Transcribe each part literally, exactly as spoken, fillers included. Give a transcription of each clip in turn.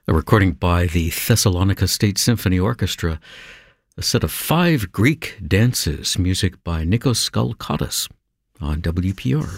A recording by the Thessalonica State Symphony Orchestra, a set of five Greek dances, music by Nikos Skalkatos on W P R.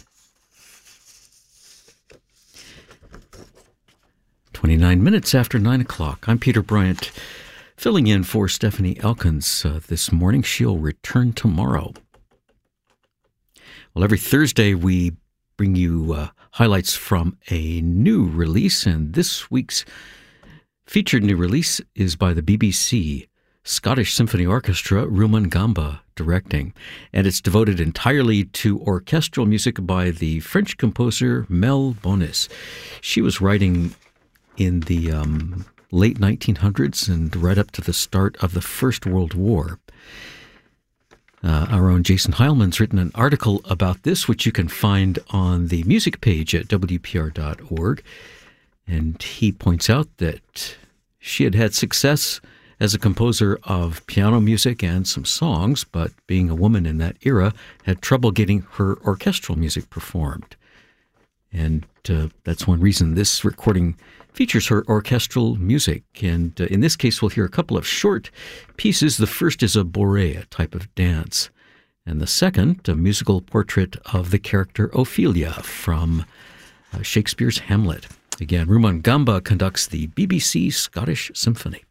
twenty-nine minutes after nine o'clock. I'm Peter Bryant, filling in for Stephanie Elkins uh, this morning. She'll return tomorrow. Well, every Thursday we bring you uh, highlights from a new release, and this week's featured new release is by the B B C Scottish Symphony Orchestra, Rumon Gamba directing, and it's devoted entirely to orchestral music by the French composer Mel Bonis. She was writing in the um, late nineteen hundreds and right up to the start of the First World War. Uh, our own Jason Heilman's written an article about this, which you can find on the music page at W P R dot org. And he points out that she had had success as a composer of piano music and some songs, but being a woman in that era, had trouble getting her orchestral music performed. And uh, that's one reason this recording features her orchestral music. And uh, in this case, we'll hear a couple of short pieces. The first is a bourrée, a type of dance. And the second, a musical portrait of the character Ophelia from uh, Shakespeare's Hamlet. Again, Rumon Gamba conducts the B B C Scottish Symphony.